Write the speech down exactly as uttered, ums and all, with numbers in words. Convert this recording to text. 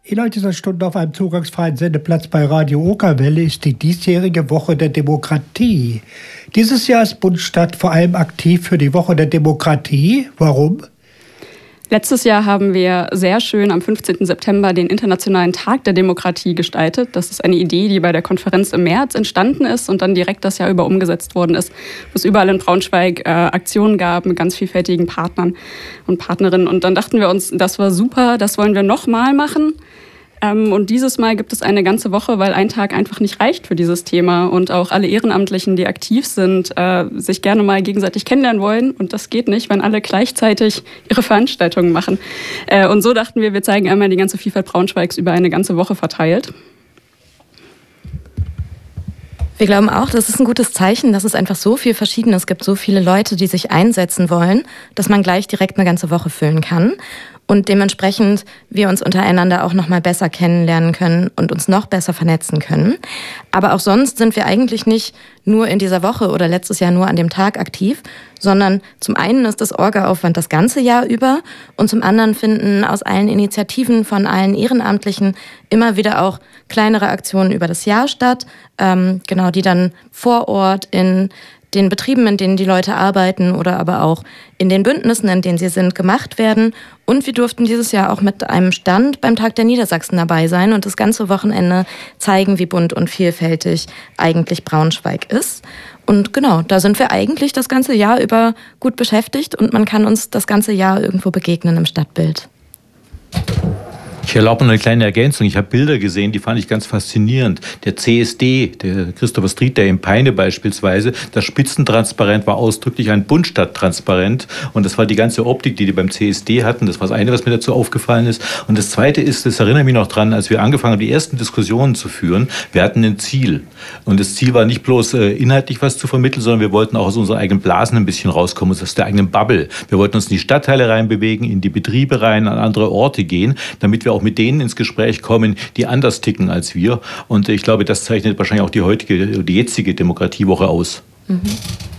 Inhalt dieser Stunde auf einem zugangsfreien Sendeplatz bei Radio Okerwelle ist die diesjährige Woche der Demokratie. Dieses Jahr ist Bundesstadt vor allem aktiv für die Woche der Demokratie. Warum? Letztes Jahr haben wir sehr schön am fünfzehnten September den Internationalen Tag der Demokratie gestaltet. Das ist eine Idee, die bei der Konferenz im März entstanden ist und dann direkt das Jahr über umgesetzt worden ist, wo es überall in Braunschweig äh, Aktionen gab mit ganz vielfältigen Partnern und Partnerinnen. Und dann dachten wir uns, das war super, das wollen wir nochmal machen. Ähm, und dieses Mal gibt es eine ganze Woche, weil ein Tag einfach nicht reicht für dieses Thema und auch alle Ehrenamtlichen, die aktiv sind, äh, sich gerne mal gegenseitig kennenlernen wollen. Und das geht nicht, wenn alle gleichzeitig ihre Veranstaltungen machen. Äh, und so dachten wir, wir zeigen einmal die ganze Vielfalt Braunschweigs über eine ganze Woche verteilt. Wir glauben auch, das ist ein gutes Zeichen, dass es einfach so viel Verschiedenes gibt, so viele Leute, die sich einsetzen wollen, dass man gleich direkt eine ganze Woche füllen kann. Und dementsprechend wir uns untereinander auch noch mal besser kennenlernen können und uns noch besser vernetzen können. Aber auch sonst sind wir eigentlich nicht nur in dieser Woche oder letztes Jahr nur an dem Tag aktiv, sondern zum einen ist das Orga-Aufwand das ganze Jahr über und zum anderen finden aus allen Initiativen von allen Ehrenamtlichen immer wieder auch kleinere Aktionen über das Jahr statt, ähm, genau, die dann vor Ort in den Betrieben, in denen die Leute arbeiten oder aber auch in den Bündnissen, in denen sie sind, gemacht werden. Und wir durften dieses Jahr auch mit einem Stand beim Tag der Niedersachsen dabei sein und das ganze Wochenende zeigen, wie bunt und vielfältig eigentlich Braunschweig ist. Und genau, da sind wir eigentlich das ganze Jahr über gut beschäftigt und man kann uns das ganze Jahr irgendwo begegnen im Stadtbild. Ich erlaube noch eine kleine Ergänzung. Ich habe Bilder gesehen, die fand ich ganz faszinierend. Der C S D, der Christopher Street, der in Peine beispielsweise, das Spitzentransparent war ausdrücklich ein Bundstadttransparent. Und das war die ganze Optik, die die beim C S D hatten. Das war das eine, was mir dazu aufgefallen ist. Und das zweite ist, das erinnere mich noch dran, als wir angefangen haben, die ersten Diskussionen zu führen, wir hatten ein Ziel. Und das Ziel war nicht bloß äh, inhaltlich was zu vermitteln, sondern wir wollten auch aus unserer eigenen Blasen ein bisschen rauskommen, aus der eigenen Bubble. Wir wollten uns in die Stadtteile reinbewegen, in die Betriebe rein, an andere Orte gehen, damit wir auch mit denen ins Gespräch kommen, die anders ticken als wir. Und ich glaube, das zeichnet wahrscheinlich auch die heutige, die jetzige Demokratiewoche aus. Mhm.